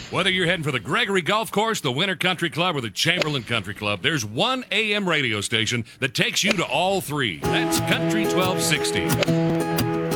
Whether you're heading for the Gregory Golf Course, the Winter Country Club, or the Chamberlain Country Club, there's one AM radio station that takes you to all three. That's Country 1260.